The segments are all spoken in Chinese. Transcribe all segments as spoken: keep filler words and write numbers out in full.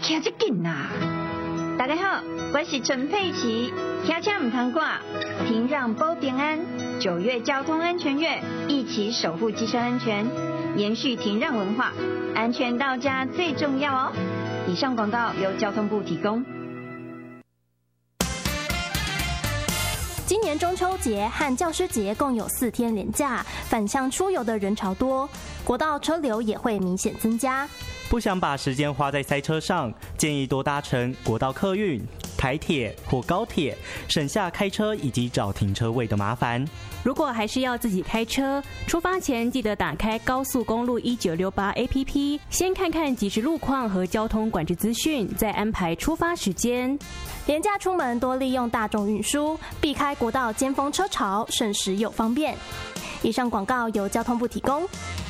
骑这紧呐！大家好，我是陈佩琪，骑车唔通挂，停让保平安。九月交通安全月，一起守护机车安全，延续停让文化，安全到家最重要哦。以上广告由交通部提供。 今年中秋节和教师节共有四天连假，返乡出游的人潮多，国道车流也会明显增加。 不想把时间花在塞车上，建议多搭乘国道客运、台铁或高铁，省下开车以及找停车位的麻烦。 如果还是要自己开车，出发前记得打开高速公路一九六八 A P P， 先看看即时路况和交通管制资讯，再安排出发时间。 连假出门多利用大众运输，避开国道尖峰车潮，省时又方便。以上广告由交通部提供。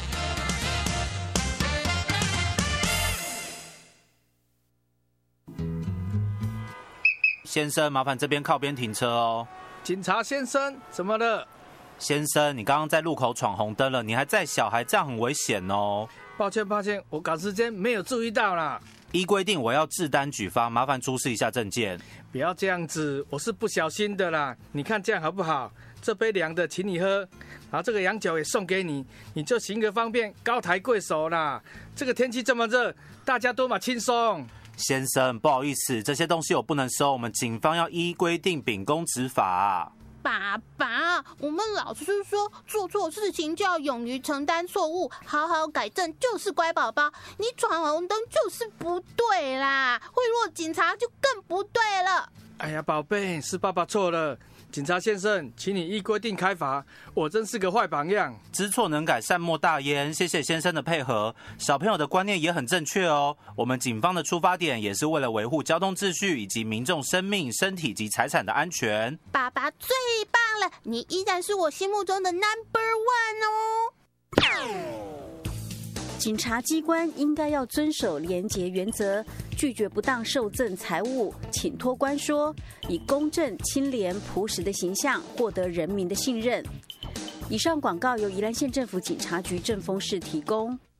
先生，麻烦这边靠边停车哦。 警察先生，怎么了？ 先生，你刚刚在路口闯红灯了，你还载小孩，这样很危险哦。 抱歉抱歉，我赶时间没有注意到啦。 依规定我要制单举发，麻烦出示一下证件。 不要这样子，我是不小心的啦。你看这样好不好？这杯凉的请你喝，然后这个洋酒也送给你，你就行个方便，高抬贵手啦。这个天气这么热，大家都嘛轻松。 先生，不好意思，这些东西我不能收，我们警方要依规定秉公执法啊。 爸爸，我们老师说做错事情就要勇于承担错误，好好改正就是乖宝宝。你闯红灯就是不对啦，贿赂警察就更不对了。 哎呀，宝贝，是爸爸错了。警察先生，请你依规定开罚，我真是个坏榜样。 知错能改，善莫大焉。谢谢先生的配合，小朋友的观念也很正确哦。我们警方的出发点也是为了维护交通秩序以及民众生命、身体及财产的安全。 爸爸最棒了，你依然是我心目中的 number one 哦。 警察机关应该要遵守廉洁原则，拒绝不当受赠财物，请托官说，以公正、清廉、朴实的形象获得人民的信任。以上广告由宜兰县政府警察局政风室提供。